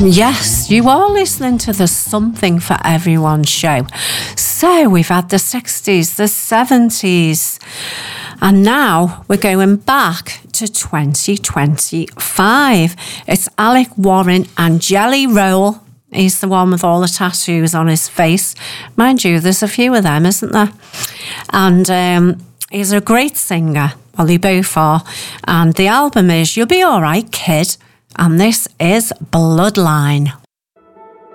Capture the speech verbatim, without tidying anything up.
Yes, you are listening to the Something for Everyone show. So we've had the sixties, the seventies, and now we're going back to twenty twenty-five. It's Alec Warren and Jelly Roll. He's the one with all the tattoos on his face. Mind you, there's a few of them, isn't there? And um, he's a great singer. Well, they both are. And the album is You'll Be All Right, Kid. And this is Bloodline.